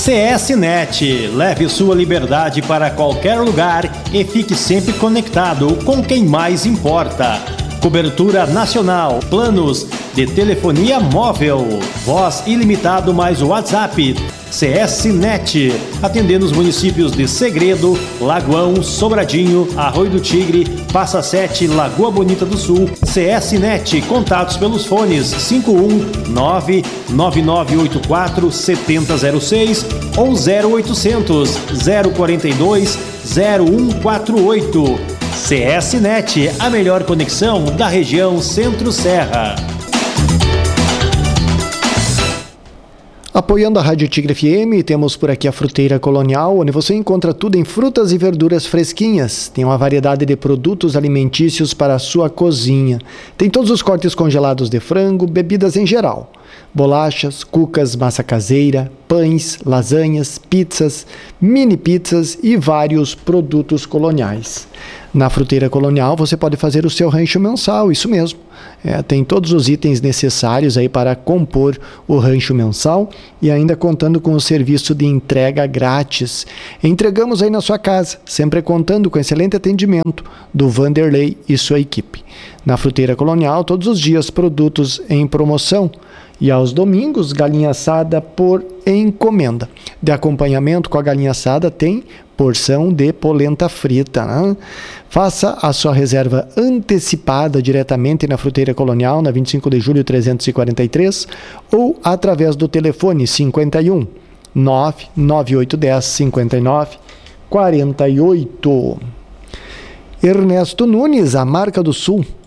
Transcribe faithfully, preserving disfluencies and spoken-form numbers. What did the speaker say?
C S Net, leve sua liberdade para qualquer lugar e fique sempre conectado com quem mais importa. Cobertura nacional, planos de telefonia móvel, voz ilimitado mais WhatsApp. C S Net, atendendo os municípios de Segredo, Lagoão, Sobradinho, Arroio do Tigre, Passa Sete, Lagoa Bonita do Sul. C S Net, contatos pelos fones cinco um nove nove nove oito quatro sete zero zero seis ou zero oitocentos, zero quarenta e dois, zero um quatro oito. C S Net, a melhor conexão da região Centro-Serra. Apoiando a Rádio Tigre F M, temos por aqui a Fruteira Colonial, onde você encontra tudo em frutas e verduras fresquinhas. Tem uma variedade de produtos alimentícios para a sua cozinha. Tem todos os cortes congelados de frango, bebidas em geral. Bolachas, cucas, massa caseira, pães, lasanhas, pizzas, mini pizzas e vários produtos coloniais. Na Fruteira Colonial você pode fazer o seu rancho mensal, isso mesmo. É, tem todos os itens necessários aí para compor o rancho mensal e ainda contando com o serviço de entrega grátis. Entregamos aí na sua casa, sempre contando com excelente atendimento do Vanderlei e sua equipe. Na Fruteira Colonial, todos os dias produtos em promoção. E aos domingos, galinha assada por encomenda. De acompanhamento com a galinha assada tem porção de polenta frita. Né? Faça a sua reserva antecipada diretamente na Fruteira Colonial, na vinte e cinco de julho trezentos e quarenta e três, ou através do telefone cinquenta e um, nove nove oito um zero, cinquenta e nove, quarenta e oito. Ernesto Nunes, a marca do Sul.